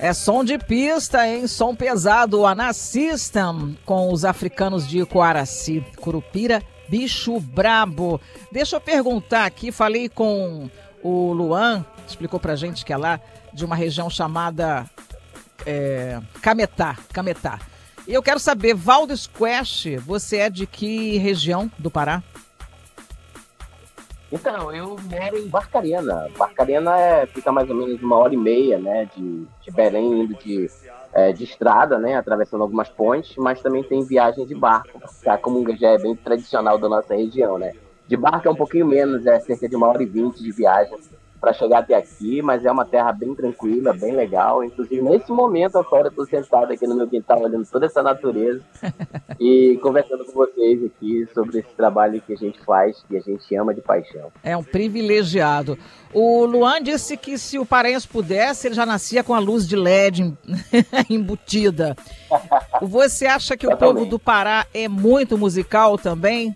É som de pista, hein? Som pesado, o Ana System com os africanos de Coaraci, Curupira, bicho brabo. Deixa eu perguntar aqui, falei com o Luan, explicou pra gente que é lá de uma região chamada Cametá. E eu quero saber, Valdes Quest, você é de que região do Pará? Então, eu moro em Barcarena. Barcarena fica mais ou menos 1h30, né, de Belém, indo de estrada, né, atravessando algumas pontes, mas também tem viagem de barco, tá? Como já é bem tradicional da nossa região, né. De barco é um pouquinho menos, é cerca de 1h20 de viagem para chegar até aqui, mas é uma terra bem tranquila, bem legal. Inclusive, nesse momento agora, eu estou sentado aqui no meu quintal, olhando toda essa natureza e conversando com vocês aqui sobre esse trabalho que a gente faz, que a gente ama de paixão. É um privilegiado. O Luan disse que se o paraense pudesse, ele já nascia com a luz de LED embutida. Você acha que o povo do Pará é muito musical também?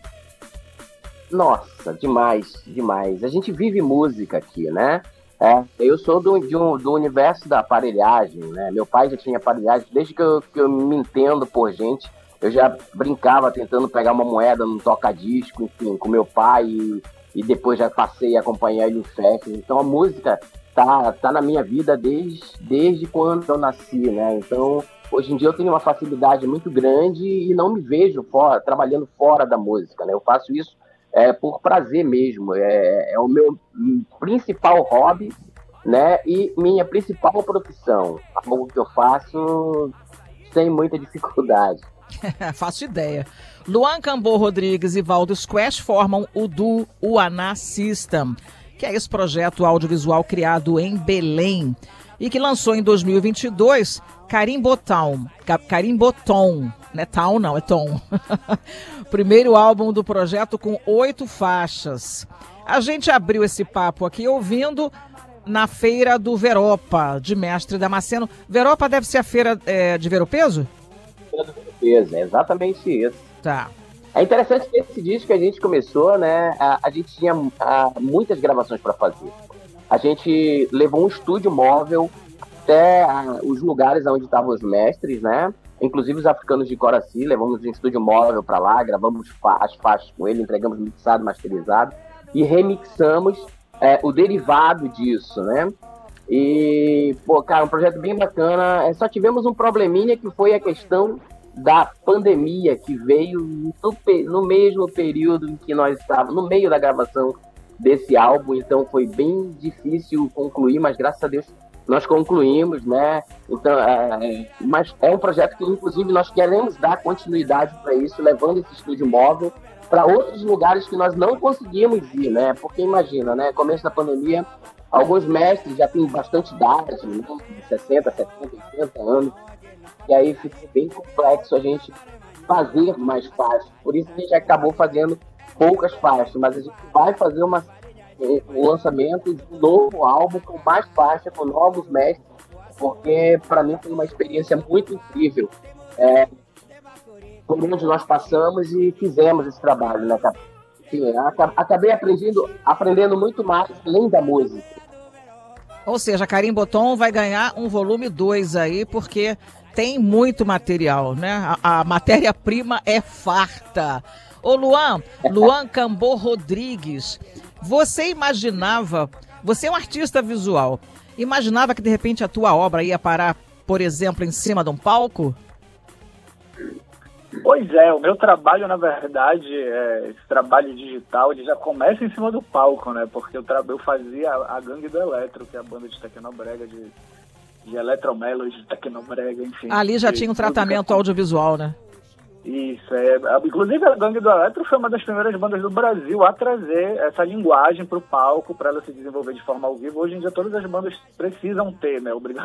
Nossa, demais. A gente vive música aqui, né? Eu sou do universo da aparelhagem, né? Meu pai já tinha aparelhagem, desde que eu me entendo por gente. Eu já brincava tentando pegar uma moeda num toca-disco, enfim, com meu pai, e depois já passei a acompanhar ele em festas. Então a música tá na minha vida desde quando eu nasci, né? Então, hoje em dia eu tenho uma facilidade muito grande e não me vejo trabalhando fora da música, né? Eu faço isso por prazer mesmo, é o meu principal hobby, né, e minha principal profissão, algo que eu faço sem muita dificuldade. Faço ideia. Luan Cambô Rodrigues e Valdes Quest formam o duo Ana System, que é esse projeto audiovisual criado em Belém e que lançou em 2022 Carimbotom, não é town não, é tom. Primeiro álbum do projeto com 8 faixas. A gente abriu esse papo aqui ouvindo na feira do Veropa, de Mestre Damasceno. Veropa deve ser a feira de Ver-o-Peso? Feira do Ver-o-Peso, é exatamente isso. Tá. É interessante que esse disco que a gente começou, né, a gente tinha muitas gravações para fazer. A gente levou um estúdio móvel até os lugares onde estavam os mestres, né? Inclusive os africanos de Coraci, levamos um estúdio móvel para lá, gravamos as faixas com ele, entregamos mixado, masterizado e remixamos o derivado disso, né? E, cara, um projeto bem bacana. Só tivemos um probleminha que foi a questão da pandemia, que veio no mesmo período em que nós estávamos, no meio da gravação desse álbum, então foi bem difícil concluir, mas graças a Deus nós concluímos, né? Então, mas é um projeto que, inclusive, nós queremos dar continuidade para isso, levando esse estúdio móvel para outros lugares que nós não conseguimos ir, né? Porque imagina, né? Começo da pandemia, alguns mestres já têm bastante idade, né? 60, 70, 80 anos, e aí fica bem complexo a gente fazer mais faixas. Por isso a gente acabou fazendo poucas faixas, mas a gente vai fazer o lançamento de um novo álbum com mais faixas, com novos mestres, porque para mim foi uma experiência muito incrível por onde nós passamos e fizemos esse trabalho, né? Enfim, acabei aprendendo muito mais além da música. Ou seja, Carimbotom vai ganhar um volume 2 aí, porque tem muito material, né? A matéria-prima é farta. Ô Luan Cambô Rodrigues, você é um artista visual, imaginava que de repente a tua obra ia parar, por exemplo, em cima de um palco? Pois é, o meu trabalho, na verdade, esse trabalho digital, ele já começa em cima do palco, né? Porque eu fazia a Gangue do Eletro, que é a banda de tecnobrega, de eletromelody, de tecnobrega, enfim. Ali já tinha um tratamento audiovisual, né? Isso, inclusive a Gangue do Eletro foi uma das primeiras bandas do Brasil a trazer essa linguagem para o palco, para ela se desenvolver de forma ao vivo. Hoje em dia todas as bandas precisam ter, né?